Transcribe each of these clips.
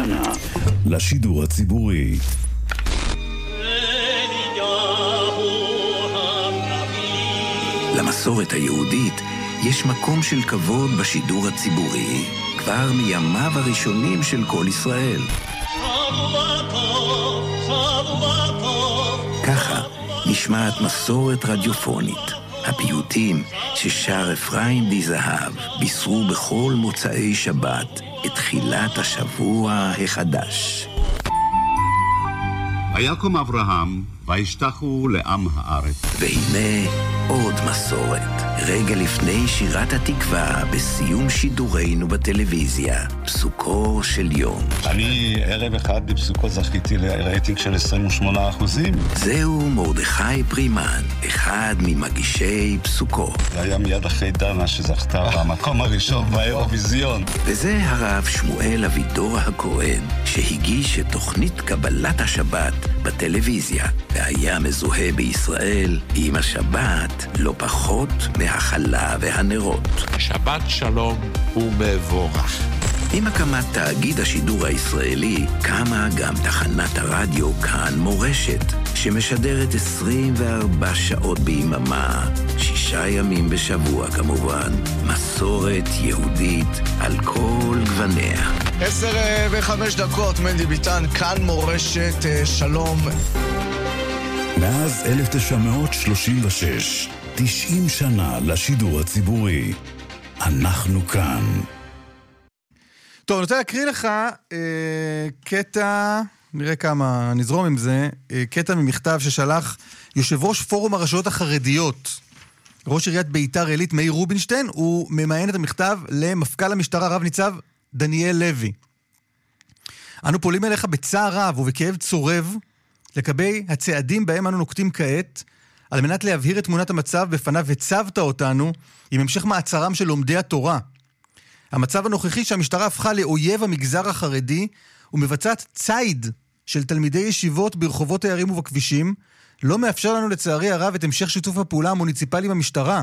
שנה לשידור הציבורי. למסורת היהודית יש מקום של כבוד בשידור הציבורי, כבר מימיו הראשונים של כל ישראל. ככה נשמעת מסורת רדיופונית. הפיוטים ששר אפרים די זהב בישרו בכל מוצאי שבת את תחילת השבוע החדש. ויקום אברהם וישתחו לעם הארץ. והנה עוד מסורת, רגע לפני שירת התקווה בסיום שידורנו בטלוויזיה, פסוקו של יום. אני ערב אחד בפסוקו זכיתי לרייטינג של 28%. זהו מרדכי פרימן, אחד ממגישי פסוקו. זה היה מיד אחרי דנה שזכתה במקום הראשון באירוויזיון. וזה הרב שמואל אבידור הכהן, שהגיש את תוכנית קבלת השבת בטלוויזיה, והיה מזוהה בישראל עם השבת לא פחות מהחלה והנרות. שבת שלום ומבורך. עם הקמת תאגיד השידור הישראלי, קמה גם תחנת הרדיו כאן מורשת, שמשדרת 24 שעות ביממה, 6 ימים בשבוע כמובן, מסורת יהודית על כל גווניה. 10:05, מנדי ביטן, כאן מורשת, שלום. מאז 1936, 90 שנה לשידור הציבורי. אנחנו כאן. טוב, אני רוצה להקריא לך קטע, נראה כמה נזרום עם זה, קטע ממכתב ששלח יושב ראש פורום הרשויות החרדיות, ראש עיריית ביתר עילית מאיר רובינשטיין. הוא ממען את המכתב למפכ"ל המשטרה רב ניצב דניאל לוי. אנו פועלים אליך בצער רב ובכאב צורב לגבי הצעדים בהם אנו נוקטים כעת, על מנת להבהיר את תמונת המצב בפניו הצבת אותנו עם המשך מעצרם של לומדי התורה. המצב הנוכחי שהמשטרה הפכה לאויב המגזר החרדי ומבצעת ציד של תלמידי ישיבות ברחובות הערים ובכבישים, לא מאפשר לנו לצערי הרב את המשך שיתוף הפעולה המוניציפלי במשטרה.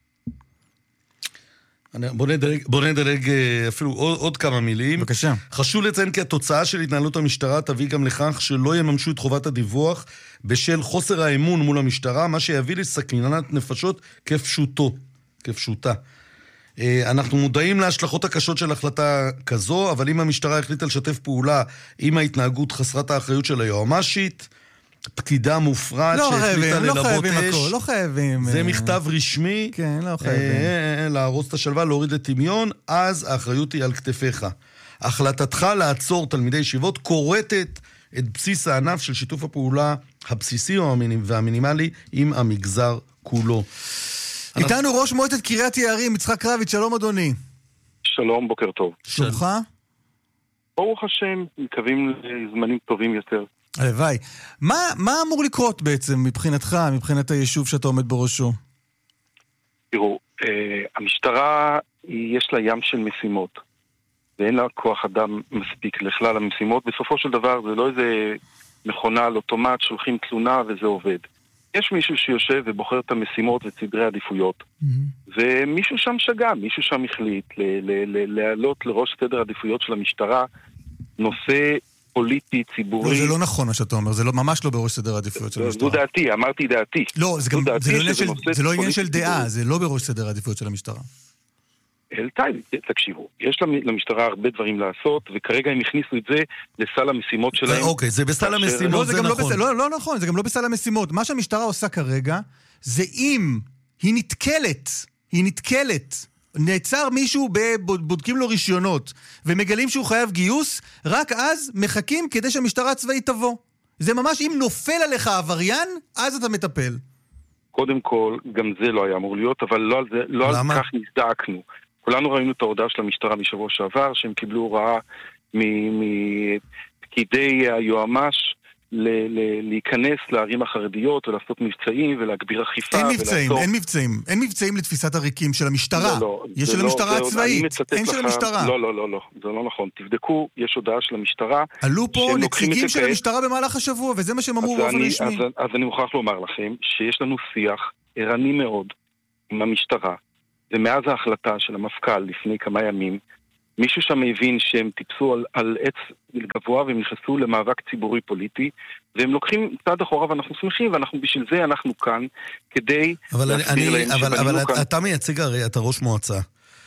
בוא נדרג אפילו עוד כמה מילים. בבקשה. חשוב לציין כי התוצאה של התנהלות המשטרה תביא גם לכך שלא יממשו את חובת הדיווח בשל חוסר האמון מול המשטרה, מה שיביא לסכנת נפשות כפשוטה. אנחנו מודעים להשלכות הקשות של החלטה כזו, אבל אם המשטרה החליטה לשתף פעולה עם ההתנהגות חסרת האחריות של היועמ"שית, פקידה מופרעת שהחליטה ללבות אש, לא חייבים. זה מכתב רשמי, כן, לא חייבים. להרוס את השלווה, להוריד לטמיון, אז האחריות היא על כתפיך. החלטתך לעצור תלמידי ישיבות קורטת את בסיס הענף של שיתוף הפעולה הבסיסי והמינימלי עם המגזר כולו. איתנו ראש מועצת קריית יערים, יצחק רביץ, שלום אדוני. שלום, בוקר טוב. שלומך? ברוך השם, מקווים לזמנים טובים יותר. הלוואי. מה אמור לקרות בעצם מבחינתך, מבחינת היישוב שאתה עומד בראשו? תראו, המשטרה יש לה ים של משימות, ואין לה כוח אדם מספיק לכלל המשימות. בסופו של דבר זה לא איזה מכונה על אוטומט, שולחים תלונה וזה עובד. יש מישהו שיושב ובוחר את המשימות וסדרי עדיפויות, ומישהו שם שגה, מישהו שם החליט להעלות לראש סדר עדיפויות של המשטרה נושא פוליטי, ציבורי. לא, זה לא נכון מה שאתה אומר, זה ממש לא בראש סדר העדיפויות של המשטרה. זו דעתי, אמרתי דעתי. לא, זה לא עניין של דעה, זה לא בראש סדר העדיפויות של המשטרה. תקשיבו, יש למשטרה הרבה דברים לעשות, וכרגע הם הכניסו את זה לסל המשימות שלהם. אוקיי, זה בסל המשימות, זה נכון. לא נכון, זה גם לא בסל המשימות. מה שהמשטרה עושה כרגע, זה אם היא נתקלת, נעצר מישהו בודקים לו רישיונות, ומגלים שהוא חייב גיוס, רק אז מחכים כדי שהמשטרה הצבאית תבוא. זה ממש, אם נופל עליך עבריין, אז אתה מטפל. קודם כל, גם זה לא היה אמור להיות, אבל לא על כך נזדעקנו. כולנו ראינו את ההודעה של המשטרה משבוע שעבר, שהם קיבלו הוראה מפקידי היועמ"ש להיכנס לערים החרדיות ולעשות מבצעים ולהגביר אכיפה. אין מבצעים לתפיסת הריקים של המשטרה. יש של המשטרה הצבאית, אין של המשטרה. לא, זה לא נכון. תבדקו, יש הודעה של המשטרה. עלו פה נציגים של המשטרה במהלך השבוע, וזה מה שהם אמרו באופן רשמי. אז אני מוכרח לומר לכם שיש לנו שיח ערני מאוד עם המשטרה, ומאז ההחלטה של המפכ"ל לפני כמה ימים, מישהו שם הבין שהם טיפסו על עץ גבוה והם נכנסו למאבק ציבורי פוליטי, והם לוקחים צעד אחורה ואנחנו שמחים, ואנחנו בשביל זה אנחנו כאן, כדי להסביר להם אבל אתה מייצג הרי, אתה ראש מועצה.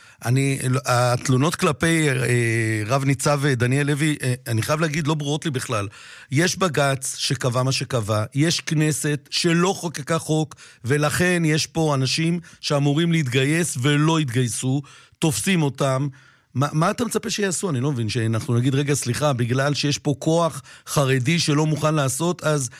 התלונות כלפי רב ניצב דניאל לוי, אני חייב להגיד, לא ברורות לי בכלל. יש בג"ץ שקבע מה שקבע, יש כנסת שלא חוקקה חוק, ולכן יש פה אנשים שאמורים להתגייס ולא התגייסו, תופסים אותם. מה אתה מצפה שיעשו? אני לא מבין, שאנחנו נגיד רגע סליחה, בגלל שיש פה כוח חרדי שלא מוכן לעשות, אז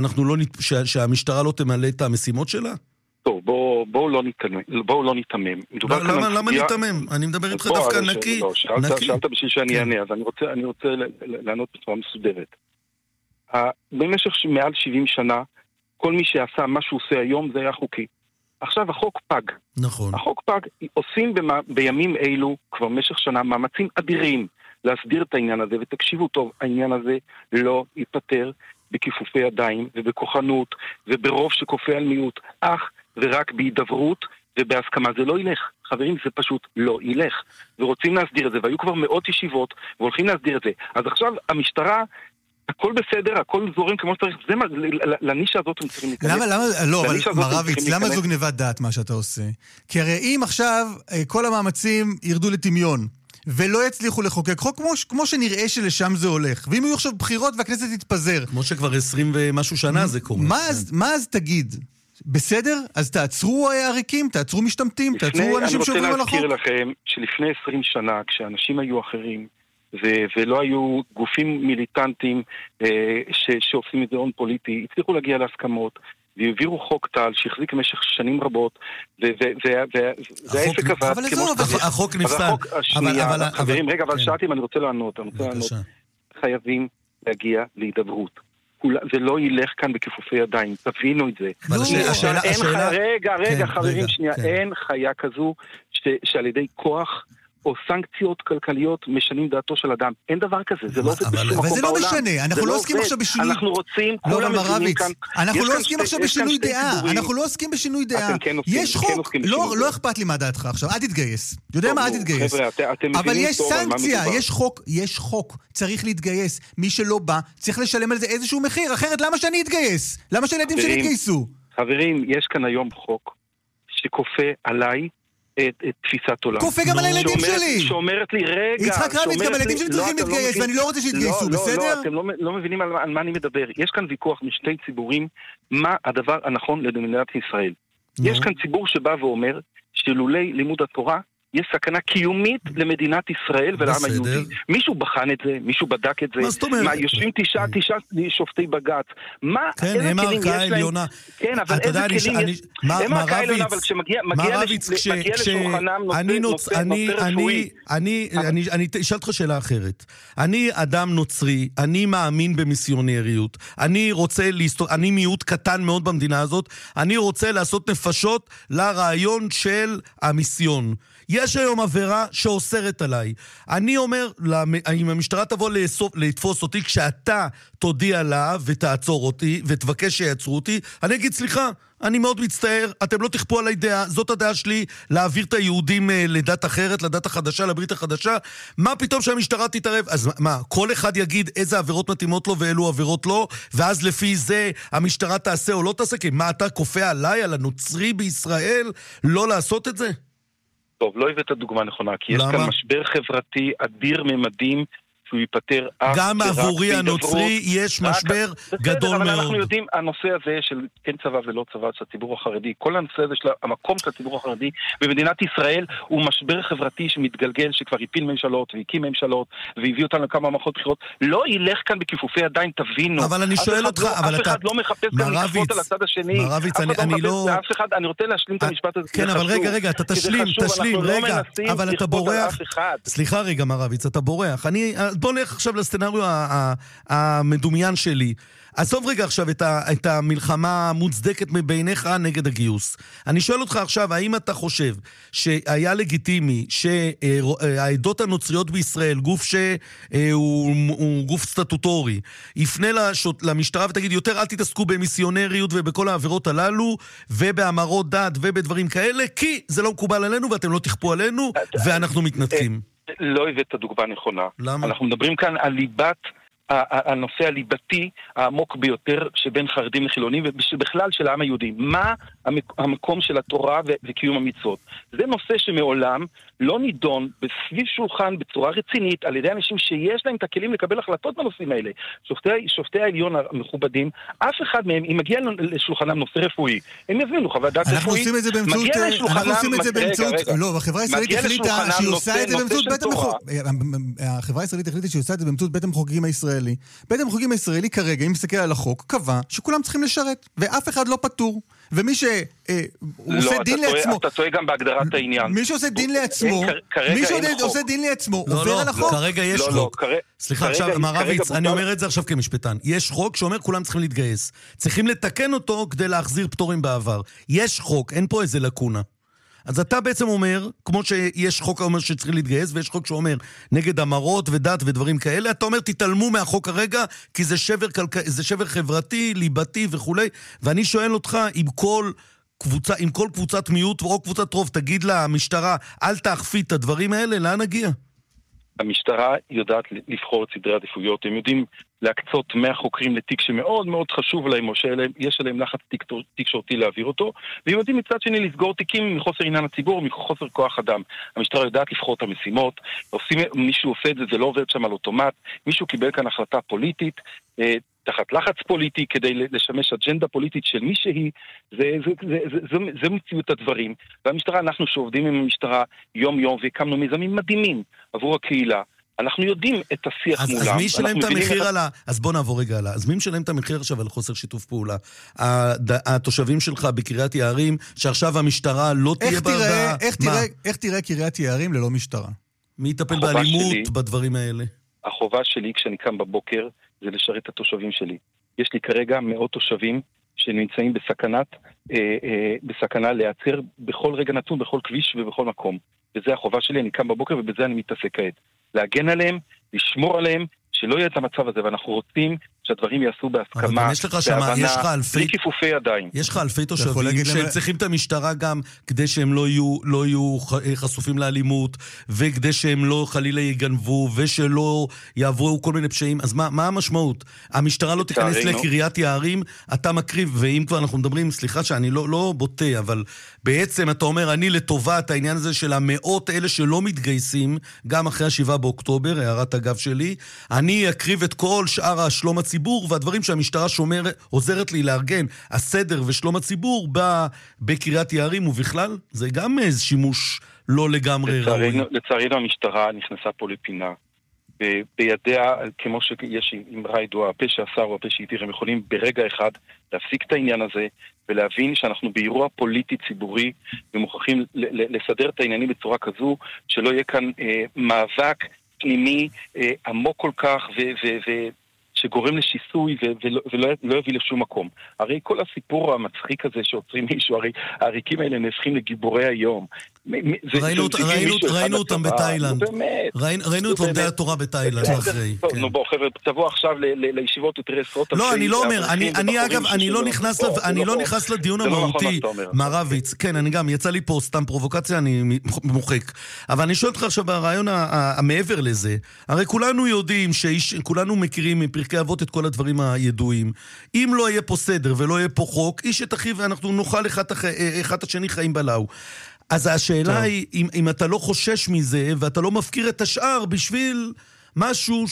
שהמשטרה לא תמלא את המשימות שלה? טוב, בואו לא ניתמם. למה ניתמם? אני מדבר איתך דווקא נקי. שאלת בשביל שאני אענה, אז אני רוצה לענות בצורה מסודרת. במשך מעל 70 שנה, כל מי שעשה מה שהוא עושה היום זה היה חוקי. עכשיו החוק פג. נכון. החוק פג. עושים בימים אלו, כבר במשך שנה, מאמצים אדירים להסדיר את העניין הזה, ותקשיבו טוב, העניין הזה לא ייפטר בכיפופי ידיים ובכוחנות וברוב שכופה על מיעוט, אך ורק בהידברות ובהסכמה. זה לא ילך. חברים, זה פשוט לא ילך. ורוצים להסדיר את זה, והיו כבר מאות ישיבות, והולכים להסדיר את זה. אז עכשיו המשטרה, הכל בסדר, הכל זורם כמו שצריך, זה מה, לנישה הזאת הם צריכים להיכנס. לא, אבל מרביץ, למה זו גניבת דעת מה שאתה עושה? כי הרי אם עכשיו כל המאמצים ירדו לטמיון, ולא יצליחו לחוקק חוק כמו שנראה שלשם זה הולך, ואם יהיו עכשיו בחירות והכנסת תתפזר, כמו שכבר 20 ומשהו שנה זה קורה. מה אז תגיד? בסדר? אז תעצרו עריקים, תעצרו משתמטים, תעצרו אנשים שעוברים על החוק. אני רוצה להזכיר לכם שלפני 20 שנה, כשאנשים היו אחרים, ולא היו גופים מיליטנטים שעושים את זה הון פוליטי, הצליחו להגיע להסכמות, והעבירו חוק טל שהחזיק במשך שנים רבות, והעסק עבד. אבל החוק נפסל. חברים, רגע, אבל שאלתי אם אני רוצה לענות. חייבים להגיע להידברות. זה לא ילך כאן בכיפופי ידיים, תבינו את זה. רגע, חברים, שנייה, אין חיה כזו שעל ידי כוח או סנקציות כלכליות משנים דעתו של אדם. אין דבר כזה, זה לא עובד בשום מקום בעולם. אבל זה לא משנה, אנחנו לא עוסקים עכשיו בשינוי... אנחנו רוצים, כולם מבינים כאן... אנחנו לא עוסקים עכשיו בשינוי דעה, אנחנו לא עוסקים בשינוי דעה. יש חוק, לא אכפת לי מה דעתך עכשיו, אל תתגייס. יודע מה, אל תתגייס. אבל יש סנקציה, יש חוק, צריך להתגייס. מי שלא בא, צריך לשלם על זה איזשהו מחיר, אחרת למה שאני אתגייס? למה שהילדים שלי יתגייסו? חברים, יש כאן היום חוק שכופה עליי את תפיסת עולם. כופה גם על הילדים שלי. שאומרת לי, רגע... יצחק רבין, גם הילדים שלי צריכים להתגייס, ואני לא רוצה שיתגייסו, בסדר? לא, אתם לא מבינים על מה אני מדבר. יש כאן ויכוח משתי ציבורים, מה הדבר הנכון למדינת ישראל. יש כאן ציבור שבא ואומר, שלולי לימוד התורה, יש סכנה קיומית למדינת ישראל ולעם היהודי. מישהו בחן את זה, מישהו בדק את זה. מה זאת אומרת? מה, יושבים תשעה שופטי בג"ץ. כן, הם הערכאה העליונה. כן, אבל איזה כלים יש... הם הערכאה העליונה, אבל כשמגיע לשולחנם נושא רפואי. אני אשאל אותך שאלה אחרת. אני אדם נוצרי, אני מאמין במיסיונריות. אני מיעוט קטן מאוד במדינה הזאת. אני רוצה לעשות נפשות לרעיון של המיסיון. יש היום עבירה שאוסרת עליי. אני אומר, אם המשטרה תבוא לתפוס אותי, כשאתה תודיע לה ותעצור אותי ותבקש שיעצרו אותי, אני אגיד, סליחה, אני מאוד מצטער, אתם לא תכפו עליי דעה, זאת הדעה שלי, להעביר את היהודים לדת אחרת, לדת החדשה, לברית החדשה. מה פתאום שהמשטרה תתערב? אז מה, כל אחד יגיד איזה עבירות מתאימות לו ואילו עבירות לא, ואז לפי זה המשטרה תעשה או לא תעשה? כי מה, אתה כופה עליי, על הנוצרי בישראל, לא לעשות את זה? טוב, לא הבאת דוגמה נכונה, כי יש כאן משבר חברתי אדיר ממדים, שהוא ייפטר אף גם עבורי הנוצרי יש משבר גדול מאוד. אבל אנחנו יודעים, הנושא הזה של כן צבא ולא צבא של הציבור החרדי, כל הנושא הזה של המקום של הציבור החרדי במדינת ישראל הוא משבר חברתי שמתגלגל, שכבר הפיל ממשלות והקים ממשלות והביא אותנו לכמה מערכות בחירות. לא ילך כאן בכיפופי ידיים, תבינו. אבל אני שואל אותך, אף אחד לא מחפש כאן לכפות על הצד השני. אני רוצה להשלים את המשפט הזה. כן, אבל רגע, אתה תשלים, רגע, אבל אתה בורח. סליחה רגע, מרביץ, אתה בורח. בוא נלך עכשיו לסצנריו המדומיין שלי. עזוב רגע עכשיו את המלחמה המוצדקת מבעיניך נגד הגיוס. אני שואל אותך עכשיו, האם אתה חושב שהיה לגיטימי שהעדות הנוצריות בישראל, גוף שהוא גוף סטטוטורי, יפנה למשטרה ותגיד, יותר אל תתעסקו במיסיונריות ובכל העבירות הללו, ובאמרות דת ובדברים כאלה, כי זה לא מקובל עלינו ואתם לא תכפו עלינו, ואנחנו מתנתקים. לא הבאת דוגמה נכונה. למה? אנחנו מדברים כאן על ליבת, הנושא הליבתי העמוק ביותר שבין חרדים לחילונים ובכלל של העם היהודי. מה המקום של התורה וקיום המצוות? זה נושא שמעולם לא נידון בסביב שולחן בצורה רצינית על ידי אנשים שיש להם את הכלים לקבל החלטות בנושאים האלה. שופטי העליון המכובדים, אף אחד מהם, אם מגיע לשולחנם נושא רפואי, הם יבינו חוות דעת רפואית. אנחנו עושים את זה באמצעות, לא, החברה הישראלית החליטה שהיא עושה את זה באמצעות בית המחוקקים. החברה הישראלית החליטה שהיא עושה את זה באמצעות בית המחוקקים הישראלי. בית המחוקקים הישראלי כרגע, אם מסתכל על החוק, קבע שכולם צריכים לשרת, ואף אחד לא פטור. ומי שעושה דין לעצמו... אתה טועה גם בהגדרת העניין. מי שעושה דין לעצמו, עובר על החוק. כרגע יש חוק. סליחה, עכשיו, מר רביץ, אני אומר את זה עכשיו כמשפטן. יש חוק שאומר כולם צריכים להתגייס. צריכים לתקן אותו כדי להחזיר פטורים בעבר. יש חוק, אין פה איזה לקונה. אז אתה בעצם אומר, כמו שיש חוק אומר שצריך להתגייס, ויש חוק שאומר נגד אמרות ודת ודברים כאלה, אתה אומר תתעלמו מהחוק הרגע, כי זה שבר חברתי, ליבתי וכולי, ואני שואל אותך, עם כל קבוצת מיעוט או קבוצת רוב, תגיד למשטרה, אל תאכפי את הדברים האלה, לאן נגיע? המשטרה יודעת לבחור את סדרי עדיפויות, הם יודעים להקצות 100 חוקרים לתיק שמאוד מאוד חשוב להם, או שיש עליהם לחץ תקשורתי להעביר אותו, והם יודעים מצד שני לסגור תיקים מחוסר עניין הציבור, מחוסר כוח אדם. המשטרה יודעת לבחור את המשימות, מישהו עושה את זה, זה לא עובד שם על אוטומט, מישהו קיבל כאן החלטה פוליטית, תחת לחץ פוליטי כדי לשמש אג'נדה פוליטית של מי שהיא, זה מציאות הדברים. והמשטרה, אנחנו שעובדים עם המשטרה יום יום והקמנו מיזמים מדהימים עבור הקהילה, אנחנו יודעים את השיח מולם. אז מי שלהם את המחיר על אז בוא נעבור רגע הלאה. אז מי משלם את המחיר עכשיו על חוסר שיתוף פעולה? התושבים שלך בקריית יערים, שעכשיו המשטרה לא תהיה בעדה. איך תראה קריית יערים ללא משטרה? מי יטפל באלימות בדברים האלה? החובה שלי כשאני קם בבוקר זה לשרת את התושבים שלי. יש לי כרגע מאות תושבים שנמצאים בסכנה להיעצר בכל רגע נתון, בכל כביש ובכל מקום. וזה החובה שלי, אני קם בבוקר ובזה אני מתעסק כעת. להגן עליהם, לשמור עליהם, שלא יהיה את המצב הזה, ואנחנו רוצים שהדברים יעשו בהסכמה, בהבנה, בלי כיפופי ידיים. יש לך אלפי תושבים שהם צריכים את המשטרה גם כדי שהם לא יהיו חשופים לאלימות, וכדי שהם לא חלילה יגנבו, ושלא יעברו כל מיני פשעים. אז מה המשמעות? המשטרה לא תיכנס לקריית יערים, אתה מקריב, ואם כבר אנחנו מדברים, סליחה שאני לא בוטה, אבל בעצם אתה אומר, אני לטובת העניין הזה של המאות אלה שלא מתגייסים, גם אחרי 7 באוקטובר, הערת הגב שלי, אני אקריב את כל שאר השלום הציבור, והדברים שהמשטרה עוזרת לי לארגן, הסדר ושלום הציבור בקריית יערים ובכלל, זה גם איזה שימוש לא לגמרי ראוי. לצערנו המשטרה נכנסה פה לפינה, בידיה, כמו שיש אמרה ידועה, הפה שעשה או הפה שהתיר, הם יכולים ברגע אחד להפסיק את העניין הזה, ולהבין שאנחנו באירוע פוליטי ציבורי, ומוכרחים לסדר את העניינים בצורה כזו, שלא יהיה כאן מאבק פנימי עמוק כל כך, שגורם לשיסוי ולא יביא לשום מקום. הרי כל הסיפור המצחיק הזה שעוצרים מישהו, הרי העריקים האלה נהפכים לגיבורי היום. ראינו אותם בתאילנד. ראינו את לומדי התורה בתאילנד אחרי. נו בוא חבר'ה, תבוא עכשיו לישיבות ותראה עשרות. לא, אני לא אומר, אני לא נכנס לדיון המהותי, מר רביץ. כן, אני גם, יצא לי פה סתם פרובוקציה, אני מוחק. אבל אני שואל אותך עכשיו ברעיון המעבר לזה, הרי כולנו יודעים, כולנו מכירים מפרקי אבות את כל הדברים הידועים. אם לא יהיה פה סדר ולא יהיה פה חוק, איש את אחיו ואנחנו נאכל אחד השני חיים בלאו. אז השאלה היא, אם אתה לא חושש מזה, ואתה לא מפקיר את השאר בשביל משהו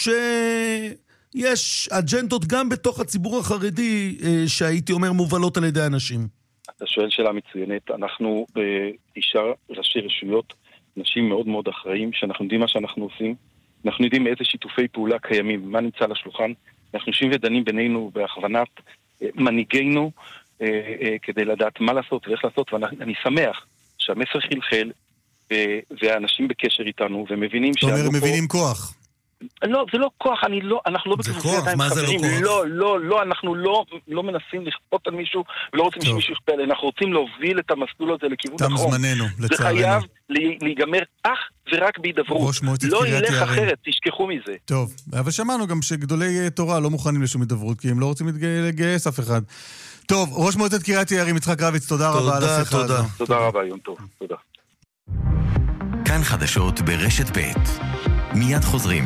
שיש אג'נדות גם בתוך הציבור החרדי, שהייתי אומר מובלות על ידי אנשים. אתה שואל שאלה מצוינת. אנחנו 9 ראשי רשויות, אנשים מאוד מאוד אחראים, שאנחנו יודעים מה שאנחנו עושים. אנחנו יודעים איזה שיתופי פעולה קיימים, מה נמצא על השולחן. אנחנו יושבים ודנים בינינו בהכוונת מנהיגינו, כדי לדעת מה לעשות ואיך לעשות, ואני שמח שהמסר חלחל, והאנשים בקשר איתנו, ומבינים זאת אומרת, מבינים כוח. לא, זה לא כוח, אנחנו לא בכיפופי ידיים, מה זה לא כוח? לא, אנחנו לא מנסים לכפות על מישהו, ולא רוצים שמישהו יכפה עלינו, אנחנו רוצים להוביל את המסלול הזה לכיוון תם זמננו, לצערנו. זה חייב להיגמר אך ורק בהידברות. לא ילך אחרת, תשכחו מזה. טוב, אבל שמענו גם שגדולי תורה לא מוכנים לשום הידברות, כי הם לא רוצים לגייס אף אחד. טוב, ראש מועצת קריית יערים יצחק רביץ, תודה רבה על השיחה הזו. תודה רבה, יום טוב. תודה. כאן חדשות ברשת ב'. מיד חוזרים.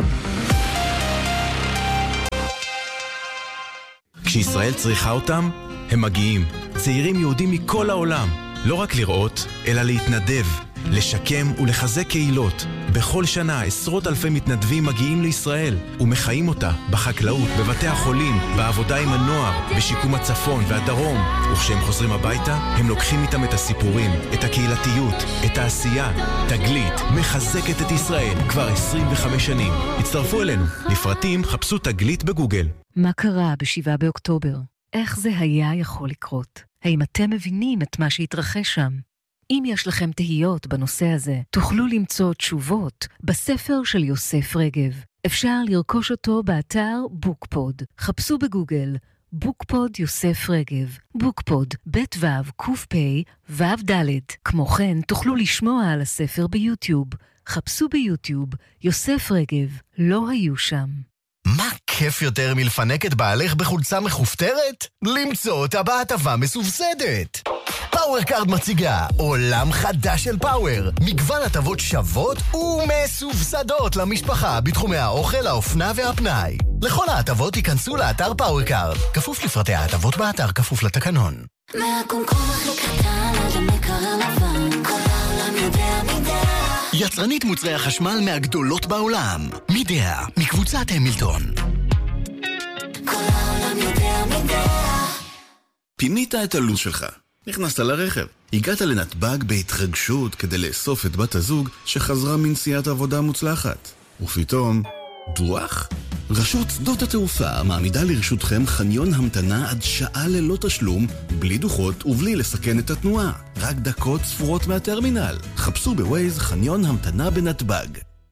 כשישראל צריכה אותם, הם מגיעים. צעירים יהודים מכל העולם. לא רק לראות, אלא להתנדב, לשקם ולחזק קהילות. בכל שנה עשרות אלפי מתנדבים מגיעים לישראל ומחיים אותה בחקלאות, בבתי החולים, בעבודה עם הנוער, בשיקום הצפון והדרום. וכשהם חוזרים הביתה, הם לוקחים איתם את הסיפורים, את הקהילתיות, את העשייה. תגלית מחזקת את ישראל כבר 25 שנים. הצטרפו אלינו. לפרטים חפשו תגלית בגוגל. מה קרה ב7 באוקטובר? איך זה היה יכול לקרות? האם אתם מבינים את מה שהתרחש שם? אם יש לכם תהיות בנושא הזה, תוכלו למצוא תשובות בספר של יוסף רגב. אפשר לרכוש אותו באתר בוקפוד. חפשו בגוגל בוקפוד יוסף רגב. בוקפוד, בית וו, קוף פי, וו דלת. כמו כן, תוכלו לשמוע על הספר ביוטיוב. חפשו ביוטיוב יוסף רגב. לא היו שם. מה כיף יותר מלפנק את בעלך בחולצה מחופתרת? למצוא אותה בהטבה מסובסדת. פאוורקארד מציגה עולם חדש של פאוור. מגוון הטבות שוות ומסובסדות למשפחה בתחומי האוכל, האופנה והפנאי. לכל ההטבות ייכנסו לאתר פאוורקארד. כפוף לפרטי ההטבות באתר, כפוף לתקנון. מהקומקום הכי קטן עד המקרר לבן, כל העולם יודע מידע. יצרנית מוצרי החשמל מהגדולות בעולם. מידע, מקבוצת המילטון. כל העולם יודע מידע. פינית את הלו"ז שלך. נכנסת לרכב. הגעת לנתב"ג בהתרגשות כדי לאסוף את בת הזוג שחזרה מנסיעת עבודה מוצלחת. ופתאום, דוח? רשות שדות התעופה מעמידה לרשותכם חניון המתנה עד שעה ללא תשלום, בלי דוחות ובלי לסכן את התנועה. רק דקות ספורות מהטרמינל. חפשו בווייז חניון המתנה בנתב"ג.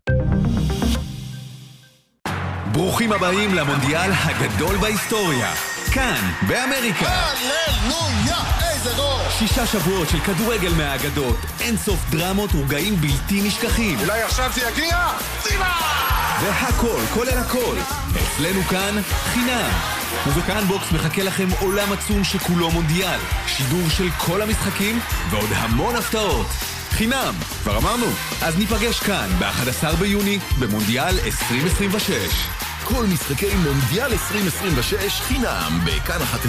ברוכים הבאים למונדיאל הגדול בהיסטוריה. כאן, באמריקה. הללויה, איזה ראש! 6 שבועות של כדורגל מהאגדות, אין סוף דרמות ורגעים בלתי נשכחים. אולי עכשיו זה יגיע? סיבה! והכל, כולל הכל. אצלנו כאן, חינם. ובכאן בוקס מחכה לכם עולם עצום שכולו מונדיאל. שידור של כל המשחקים ועוד המון הפתעות. חינם, כבר אמרנו. אז ניפגש כאן, ב-11 ביוני, במונדיאל 2026. כל משחקי מונדיאל 2026 חינם בכאן 11